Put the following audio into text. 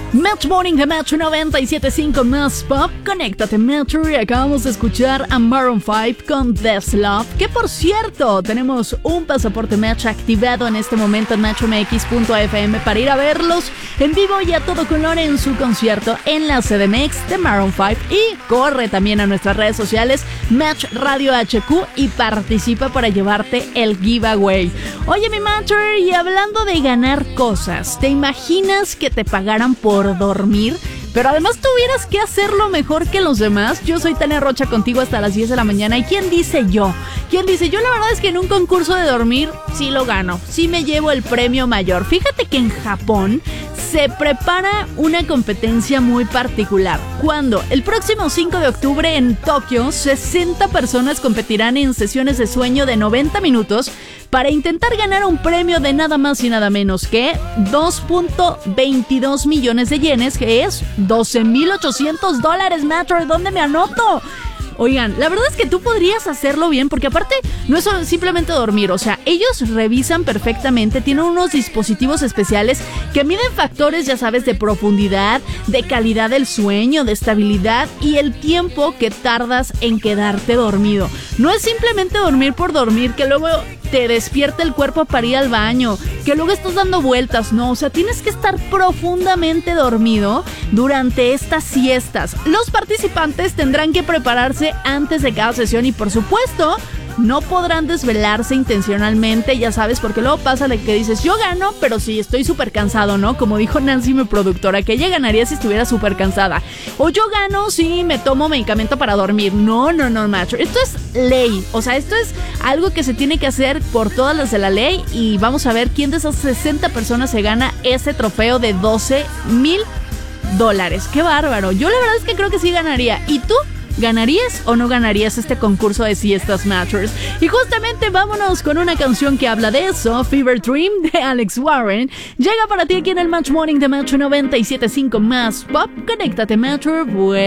Match Morning de Metro 97.5 más Pop. Conéctate Metro, y acabamos de escuchar a Maroon 5 con This Love, que por cierto tenemos un pasaporte Match activado en este momento en MatchMX.fm para ir a verlos en vivo y a todo color en su concierto en la CDMX de Maroon 5. Y corre también a nuestras redes sociales Match Radio HQ y participa para llevarte el giveaway. Oye mi Matcher, y hablando de ganar cosas, ¿te imaginas que te pagaran por dormir? Pero además tuvieras que hacerlo mejor que los demás. Yo soy Tania Rocha contigo hasta las 10 de la mañana. ¿Y quién dice yo? ¿Quién dice? Yo la verdad es que en un concurso de dormir sí lo gano. Sí me llevo el premio mayor. Fíjate que en Japón se prepara una competencia muy particular. Cuando el próximo 5 de octubre en Tokio, 60 personas competirán en sesiones de sueño de 90 minutos para intentar ganar un premio de nada más y nada menos que 2.22 millones de yenes, que es $12,800. Metro, ¿dónde me anoto? Oigan, la verdad es que tú podrías hacerlo bien, porque aparte no es simplemente dormir, o sea, ellos revisan perfectamente, tienen unos dispositivos especiales que miden factores, ya sabes, de profundidad, de calidad del sueño, de estabilidad y el tiempo que tardas en quedarte dormido. No es simplemente dormir por dormir, que luego te despierta el cuerpo para ir al baño, que luego estás dando vueltas, no, o sea, tienes que estar profundamente dormido durante estas siestas. Los participantes tendrán que prepararse antes de cada sesión y por supuesto no podrán desvelarse intencionalmente, ya sabes, porque luego pasa de que dices, yo gano, pero sí, estoy súper cansado, ¿no? Como dijo Nancy, mi productora, que ella ganaría si estuviera súper cansada. O yo gano si me tomo medicamento para dormir. No, macho. Esto es ley, o sea, esto es algo que se tiene que hacer por todas las de la ley y vamos a ver quién de esas 60 personas se gana ese trofeo de $12,000. ¡Qué bárbaro! Yo la verdad es que creo que sí ganaría. ¿Y tú? ¿Ganarías o no ganarías este concurso de siestas Matchers? Y justamente vámonos con una canción que habla de eso, Fever Dream de Alex Warren. Llega para ti aquí en el Match Morning de Match 97.5 más Pop. Conéctate Matcher.